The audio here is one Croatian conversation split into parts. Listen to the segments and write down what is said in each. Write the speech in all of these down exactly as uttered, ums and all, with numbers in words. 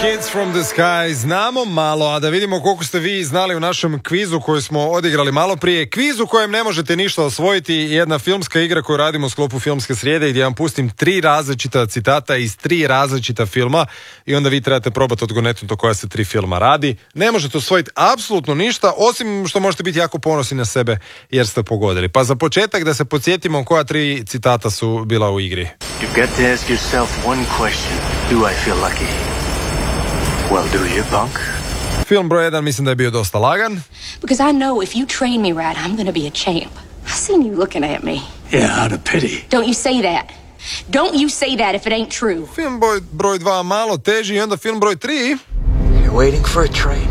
Kids from the Sky. Znamo malo, a da vidimo koliko ste vi znali u našem kvizu koji smo odigrali malo prije. Kviz u kojem ne možete ništa osvojiti, jedna filmska igra koju radimo u sklopu Filmske srijede, gdje vam pustim tri različita citata iz tri različita filma i onda vi trebate probati odgonetnuti o koja se tri filma radi. Ne možete osvojiti apsolutno ništa, osim što možete biti jako ponosni na sebe jer ste pogodili. Pa za početak da se podsjetimo koja tri citata su bila u igri. You've got to ask yourself one question. Do I feel lucky? Well, do you, punk? Film broj jedan mislim da je bio dosta lagan. Because I know if you train me right, I'm going to be a champ. I seen you looking at me. Yeah, out of pity. Don't you say that. Don't you say that if it ain't true. Film broj, broj dva malo teži i onda film broj tri. You're waiting for a train.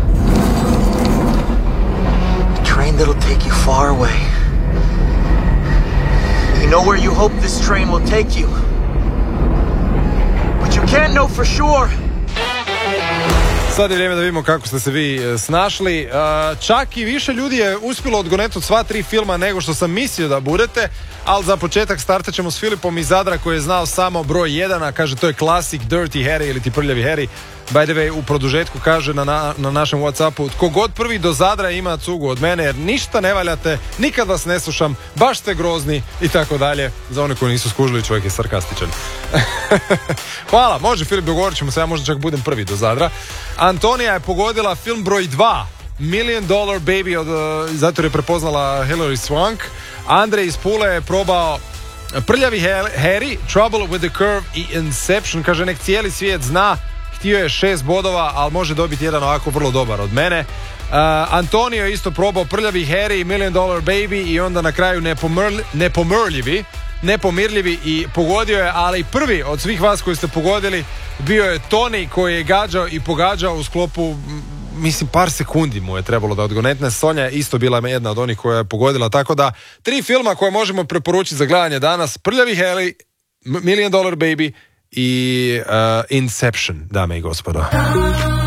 A train that'll take you far away. You know where you hope this train will take you. But you can't know for sure. Sad je vrijeme da vidimo kako ste se vi snašli. Čak i više ljudi je uspjelo odgonetnuti sva tri filma nego što sam mislio da budete, ali za početak startat ćemo s Filipom iz Zadra koji je znao samo broj jedan, a kaže to je klasik Dirty Harry ili ti Prljavi Harry. By the way, u produžetku kaže na, na, na našem Whatsappu: tko god prvi do Zadra ima cugu od mene jer ništa ne valjate, nikad vas ne slušam, baš ste grozni i tako dalje. Za one koji nisu skužili, čovjek je sarkastičan. Hvala, može Filip, dogovorit ćemo se, ja možda čak budem prvi do Zadra. Antonija je pogodila film broj dva, Million Dollar Baby, od, uh, zato je prepoznala Hilary Swank. Andrej iz Pule je probao Prljavi Harry, Trouble with the Curve i Inception. Kaže nek cijeli svijet zna. Htio je šest bodova, ali može dobiti jedan ovako vrlo dobar od mene. Uh, Antonio je isto probao Prljavi Harry, Million Dollar Baby i onda na kraju nepomrl, nepomrljivi, nepomirljivi i pogodio je, ali prvi od svih vas koji ste pogodili bio je Toni koji je gađao i pogađao u sklopu, mislim par sekundi mu je trebalo da odgonetne. Sonja je isto bila jedna od onih koja je pogodila, tako da tri filma koje možemo preporučiti za gledanje danas: Prljavi Harry, Million Dollar Baby i uh, Inception, dame i gospodo.